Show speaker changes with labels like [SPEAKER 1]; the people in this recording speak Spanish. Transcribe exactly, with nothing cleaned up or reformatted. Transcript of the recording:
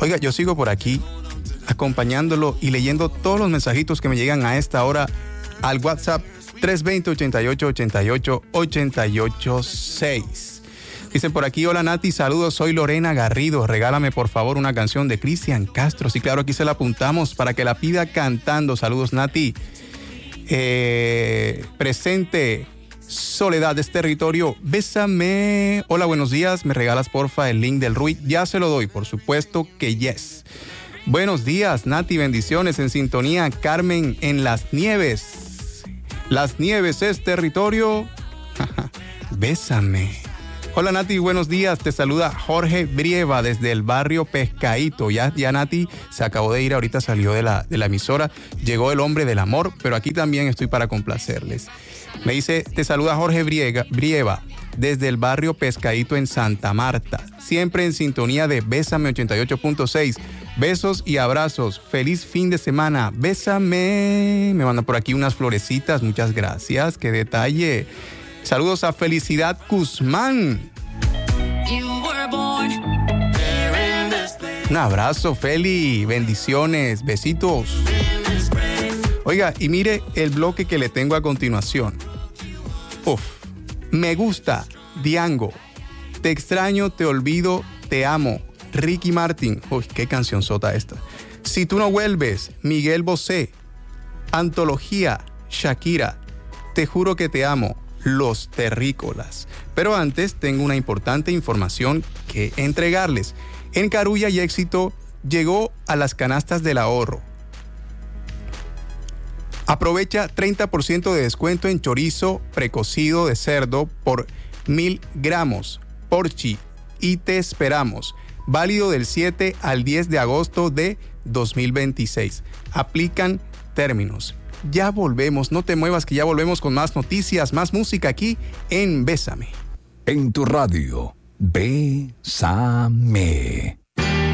[SPEAKER 1] Oiga, yo sigo por aquí acompañándolo y leyendo todos los mensajitos que me llegan a esta hora al WhatsApp tres dos cero, ochenta y ocho, ochenta y ocho, ochenta y ocho seis. Dicen por aquí: hola Nati, saludos, soy Lorena Garrido, regálame por favor una canción de Cristian Castro. Sí, claro, aquí se la apuntamos para que la pida cantando. Saludos, Nati. Eh, presente, Soledad es territorio, bésame. Hola, buenos días, me regalas porfa el link del R U I. Ya se lo doy, por supuesto que yes. Buenos días, Nati, bendiciones en sintonía. Carmen en Las Nieves. Las Nieves es territorio. Bésame. Hola Nati, buenos días. Te saluda Jorge Brieva desde el barrio Pescadito. Ya, ya Nati se acabó de ir, ahorita salió de la, de la emisora. Llegó el hombre del amor, pero aquí también estoy para complacerles. Me dice, te saluda Jorge Briega, Brieva desde el barrio Pescadito en Santa Marta. Siempre en sintonía de Bésame ochenta y ocho punto seis. Besos y abrazos. Feliz fin de semana. Bésame. Me mandan por aquí unas florecitas. Muchas gracias. Qué detalle. Saludos a Felicidad Guzmán. Un abrazo, Feli. Bendiciones. Besitos. Oiga, y mire el bloque que le tengo a continuación. Uf. Me gusta. Diango. Te extraño, te olvido, te amo. Ricky Martin. Uy, qué canción sota esta. Si tú no vuelves. Miguel Bosé. Antología. Shakira. Te juro que te amo. Los Terrícolas. Pero antes tengo una importante información que entregarles. En Carulla y Éxito llegó a las canastas del ahorro. Aprovecha treinta por ciento de descuento en chorizo precocido de cerdo por mil gramos. Porchi. Y te esperamos. Válido del siete al diez de agosto de dos mil veintiséis. Aplican términos. Ya volvemos, no te muevas que ya volvemos con más noticias, más música aquí en Bésame.
[SPEAKER 2] En tu radio, Bésame.